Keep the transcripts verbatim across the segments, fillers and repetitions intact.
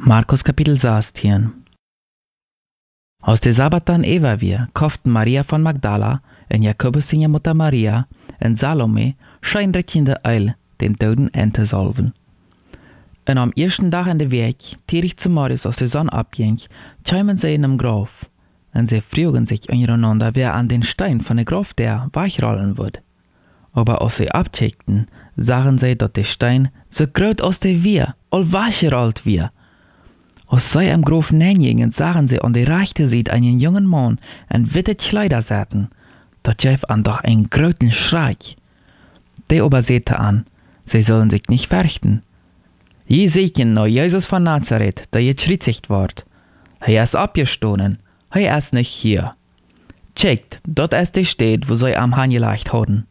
Markus Kapitel sechzehn. Aus der Sabbat dann Eva wir, kauften Maria von Magdala, en Jakobus seine Mutter Maria, en Salome, scheinreckende Eil, den Toten Ente salven. Und am ersten Tag in der Weg, tierig zum Morgens aus der Sonne abging, kämen sie in dem Graf, und sie frügen sich untereinander, wer an den Stein von der Graf der weichrollen wird. Aber als sie abcheckten, sahen sie, dass der Stein so groß aus der wir, all weggerollt wir. Als sie am Graf nähingen, sahen sie an der rechten Seite einen jungen Mann in witte Kleider sitzen. Das gab an doch einen großen Schrei. Der aber sagte an, sie sollen sich nicht fürchten. Je sehen noch Jesus von Nazareth, der jetzt gekreuzigt wird. Er ist abgestoßen, er ist nicht hier. Checkt, dort ist der Stadt, wo sie am angelegt haben.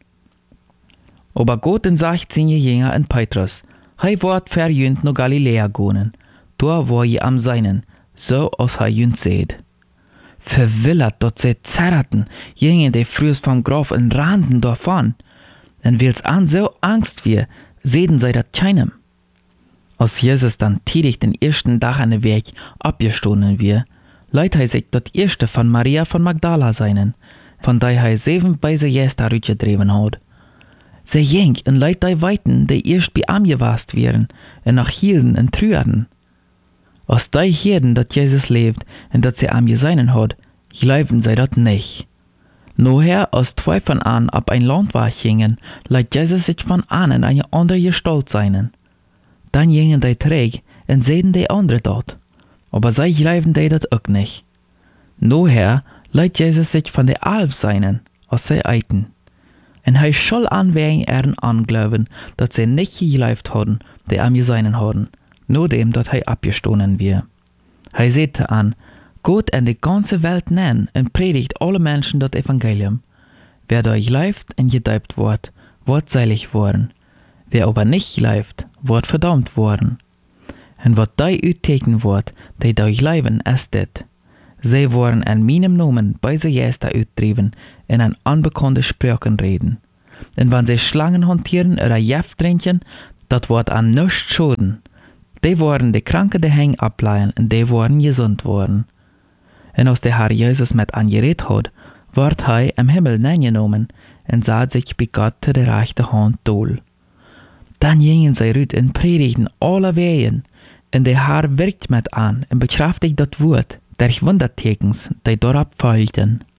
Aber Gott und sagt seine Jünger in Petrus, er wird verjünt nach Galiläa gehen. Da wo je am Seinen, so als er jünt seht. Verwillert, dort sie zerrten, jingen die frühs vom Graf und rannten davon. Und wils an so Angst wir, sehen sie dat keinem. Als Jesus dann tätig den ersten Tag an der Weg abgestoßen wir, leiht er sich dat erste von Maria von Magdala seinen, von der er sieben Beise Jäster rütgedreven hat. Sie jeng und leiht die Weiten, die erst bei ihm gewast wären, und nach hielden und trüerden. Als die Herden, dat Jesus lebt und dat sie am Geseinen hat, glauben sie dat nicht. Noher, als zwei von an ab ein Land war gingen, leiht Jesus sich von an in eine andere Gestalt seinen. Dann gingen die träg und sehen die andere dort. Aber sie glauben die dat auch nicht. Noher, leiht Jesus sich von der Alp seinen, als sie eiten. Und er soll anwägen ehren anglauben, dat sie nicht geglaubt haben, die am Geseinen haben. Nur dem, dat hij abgestoßen wir. Hij sagte an, Gott en de ganze Welt nennen und predigt alle Menschen das Evangelium. Wer da glaubt und gedeibt wird, wird selig worden. Wer aber nicht glaubt, wird verdammt worden. Und wat die uitteken wird, die da glauben, ist dit. Sie worden an meinem Namen bei se Jäster uittrieben und an unbekannte Sprachen reden. Und wenn sie Schlangen hantieren oder Jeft trinken, dat wird an nichts schaden. Die worden die Kranke de Heng ableihen und die worden gesund worden. Und als der Herr Jesus mit angeredet hat, ward er im Himmel neingenommen und sah sich bei Gott zu der rechten Hand dohl. Dann gingen sie rüt und predigten alle Wehen, und der Herr wirkt mit an und bekräftigt das Wort der Wundertekens, die darauf folgten.